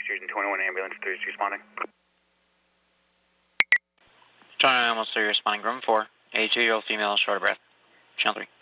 Fusion 21 ambulance 3 is responding. 29 almost 3 responding, room 4, A2-year-old female, short of breath. Channel 3.